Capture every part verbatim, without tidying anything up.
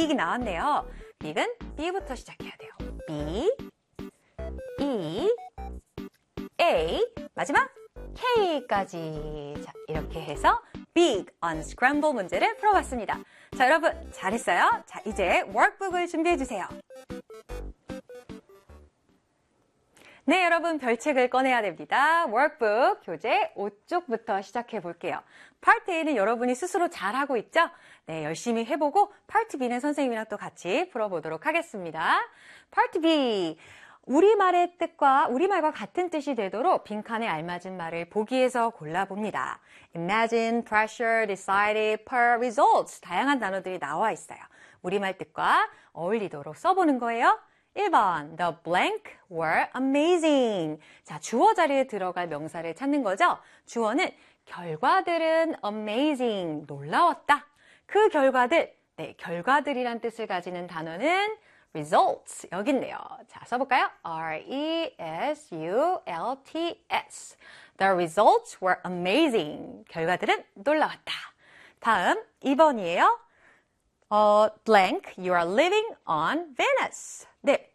big 나왔네요. big은 B부터 시작해야 돼요. B, E, A, 마지막 K까지. 자, 이렇게 해서 big unscramble 문제를 풀어봤습니다. 자, 여러분 잘했어요? 자, 이제 workbook을 준비해주세요. 네, 여러분 별책을 꺼내야 됩니다. workbook 교재 오 쪽부터 시작해 볼게요. 파트 A는 여러분이 스스로 잘하고 있죠? 네, 열심히 해보고 파트 B는 선생님이랑 또 같이 풀어보도록 하겠습니다. 파트 B, 우리말의 뜻과 우리말과 같은 뜻이 되도록 빈칸에 알맞은 말을 보기에서 골라봅니다. Imagine, pressure, decided, per, results 다양한 단어들이 나와 있어요. 우리말 뜻과 어울리도록 써보는 거예요. 일 번, the blank were amazing. 자, 주어 자리에 들어갈 명사를 찾는 거죠. 주어는 결과들은 amazing, 놀라웠다. 그 결과들, 네, 결과들이란 뜻을 가지는 단어는 results, 여기 있네요. 자, 써볼까요? R E S U L T S. The results were amazing. 결과들은 놀라웠다. 다음, 이 번이에요. 어, blank, you are living on Venus. 네,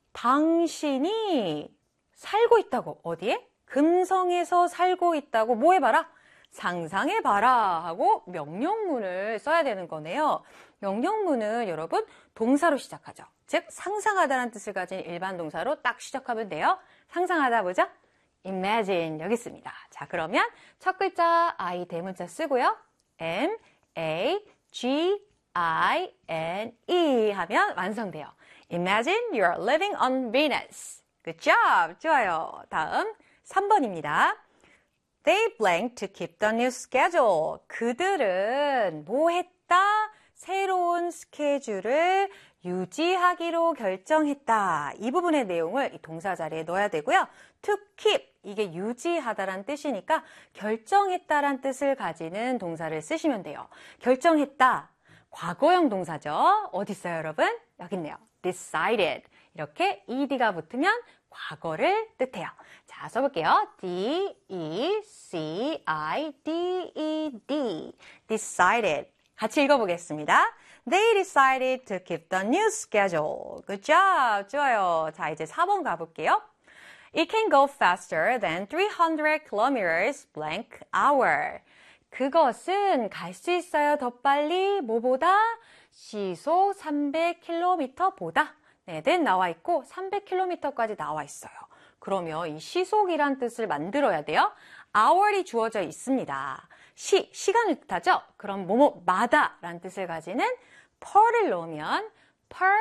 당신이 살고 있다고. 어디에? 금성에서 살고 있다고. 뭐 해봐라? 상상해봐라 하고 명령문을 써야 되는 거네요. 명령문은 여러분 동사로 시작하죠. 즉 상상하다라는 뜻을 가진 일반 동사로 딱 시작하면 돼요. 상상하다 보죠? imagine 여기 있습니다. 자, 그러면 첫 글자 I 대문자 쓰고요. M, A, G, I, N, E 하면 완성돼요. Imagine you are living on Venus. Good job. 좋아요. 다음 삼 번입니다. They blank to keep the new schedule. 그들은 뭐 했다? 새로운 스케줄을 유지하기로 결정했다. 이 부분의 내용을 이 동사 자리에 넣어야 되고요. To keep, 이게 유지하다란 뜻이니까 결정했다란 뜻을 가지는 동사를 쓰시면 돼요. 결정했다. 과거형 동사죠. 어디 있어요, 여러분? 여기 있네요. decided. 이렇게 ed가 붙으면 과거를 뜻해요. 자, 써볼게요. D, E, C, I, D, E, D. decided. 같이 읽어보겠습니다. They decided to keep the new schedule. Good job. 좋아요. 자, 이제 사 번 가볼게요. It can go faster than three hundred kilometers blank hour. 그것은 갈 수 있어요. 더 빨리 뭐보다? 시속 삼백 킬로미터보다. 네, then 나와 있고 삼백 킬로미터까지 나와 있어요. 그러면 이 시속이란 뜻을 만들어야 돼요. hour이 주어져 있습니다. 시, 시간을 뜻하죠? 그럼 뭐뭐마다 라는 뜻을 가지는 per를 넣으면 per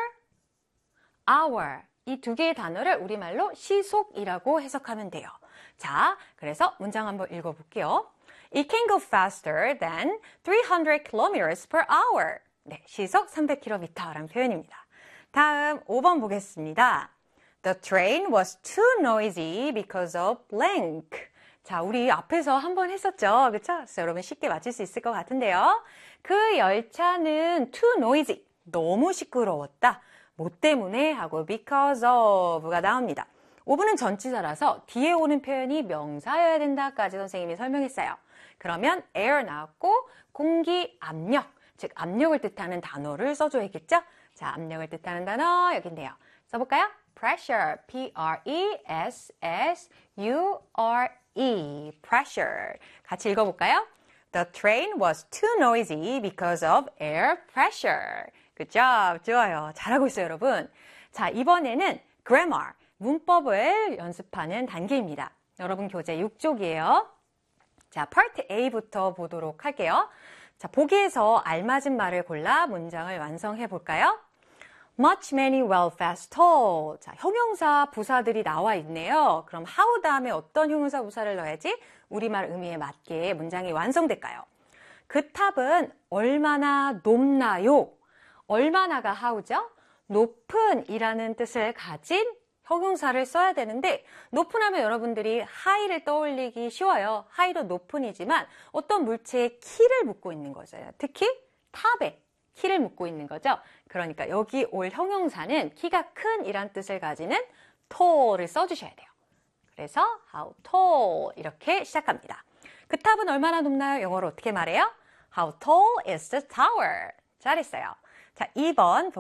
hour. 이 두 개의 단어를 우리말로 시속이라고 해석하면 돼요. 자, 그래서 문장 한번 읽어볼게요. It can go faster than three hundred kilometers per hour. 네, 시속 삼백 킬로미터라는 표현입니다. 다음 오 번 보겠습니다. The train was too noisy because of blank. 자, 우리 앞에서 한번 했었죠. 그렇죠? 그래서 여러분 쉽게 맞출 수 있을 것 같은데요. 그 열차는 too noisy. 너무 시끄러웠다. 뭐 때문에 하고 because of가 나옵니다. 오 번은 전치사라서 뒤에 오는 표현이 명사여야 된다까지 선생님이 설명했어요. 그러면 air 나왔고 공기 압력, 즉 압력을 뜻하는 단어를 써줘야겠죠? 자, 압력을 뜻하는 단어 여기 있네요. 써볼까요? pressure, P R E S S U R E, pressure. 같이 읽어볼까요? The train was too noisy because of air pressure. Good job. 좋아요. 잘하고 있어요, 여러분. 자, 이번에는 grammar, 문법을 연습하는 단계입니다. 여러분 교재 육 쪽이에요. 자, 파트 A부터 보도록 할게요. 자, 보기에서 알맞은 말을 골라 문장을 완성해 볼까요? Much, many, well, fast, tall. 자, 형용사, 부사들이 나와 있네요. 그럼 how 다음에 어떤 형용사, 부사를 넣어야지 우리말 의미에 맞게 문장이 완성될까요? 그 탑은 얼마나 높나요? 얼마나가 how죠? 높은 이라는 뜻을 가진 형용사를 써야 되는데 높은 하면 여러분들이 high를 떠올리기 쉬워요. high도 높은이지만 어떤 물체에 키를 묻고 있는 거죠. 특히 탑에 키를 묻고 있는 거죠. 그러니까 여기 올 형용사는 키가 큰 이란 뜻을 가지는 tall을 써주셔야 돼요. 그래서 how tall 이렇게 시작합니다. 그 탑은 얼마나 높나요? 영어로 어떻게 말해요? How tall is the tower? 잘했어요. 자, 자, 이 번